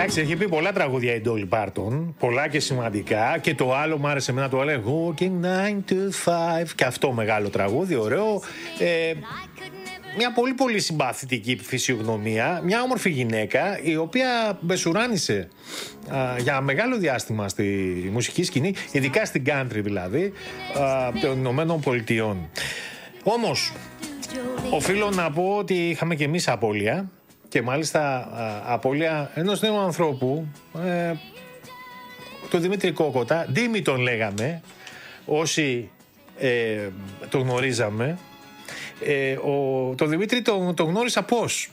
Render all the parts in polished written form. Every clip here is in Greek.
Εντάξει, έχει πει πολλά τραγούδια η Dolly Parton, πολλά και σημαντικά. Και το άλλο μου άρεσε εμένα, το έλεγα Walking 9 to 5. Και αυτό μεγάλο τραγούδι, ωραίο. Μια πολύ πολύ συμπαθητική φυσιογνωμία. Μια όμορφη γυναίκα, η οποία μπεσουράνησε για μεγάλο διάστημα στη μουσική σκηνή, ειδικά στην country δηλαδή, των Ηνωμένων Πολιτειών. Όμως, οφείλω να πω ότι είχαμε και εμείς απώλεια. Και μάλιστα απώλεια ενός νέου ανθρώπου, τον Δημήτρη Κόκοτα. Ντίμη τον λέγαμε, όσοι τον γνωρίζαμε. Τον Δημήτρη τον γνώρισα πώς.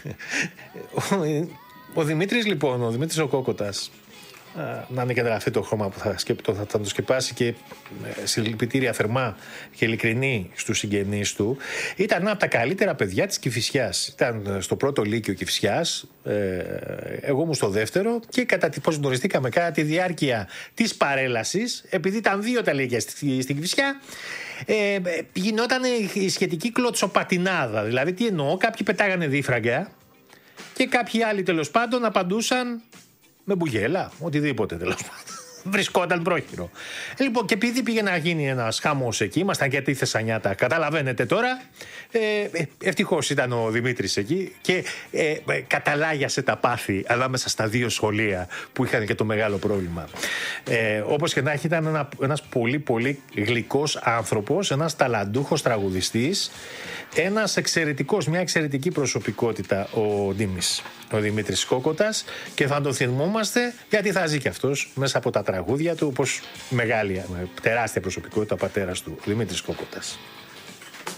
Ο Δημήτρης λοιπόν, ο Δημήτρης ο Κόκοτας, να είναι και εγγραφεί το χρώμα που θα το σκεπάσει, και συλληπιτήρια θερμά και ειλικρινή στους συγγενείς του. Ήταν ένα από τα καλύτερα παιδιά της Κηφισιάς. Ήταν στο πρώτο λύκειο Κηφισιάς, εγώ ήμουν στο δεύτερο, και πώς γνωριστήκαμε κατά τη διάρκεια της παρέλασης, επειδή ήταν 2 τα λύκεια στην Κηφισιά, γινόταν η σχετική κλωτσοπατινάδα. Δηλαδή τι εννοώ, κάποιοι πετάγανε δίφραγκα και κάποιοι άλλοι τέλος πάντων απαντούσαν με μπουγέλα, οτιδήποτε τέλος πάντων. Βρισκόταν πρόχειρο. Λοιπόν, και επειδή πήγε να γίνει ένας χαμός εκεί, ήμασταν και τη Θεσσανιάτα, καταλαβαίνετε τώρα. Ευτυχώς ήταν ο Δημήτρης εκεί και καταλάγιασε τα πάθη ανάμεσα στα 2 σχολεία που είχαν και το μεγάλο πρόβλημα. Όπως και να έχει, ήταν ένας πολύ πολύ γλυκός άνθρωπος, ένας ταλαντούχος τραγουδιστής, ένας εξαιρετικός, μια εξαιρετική προσωπικότητα ο Ντίμης, ο Δημήτρης Κόκοτας, και θα τον θυμόμαστε γιατί θα ζει και αυτός μέσα από τα τραγούδια του, όπως μεγάλη, τεράστια προσωπικότητα ο πατέρας του, Δημήτρης Κόκοτας.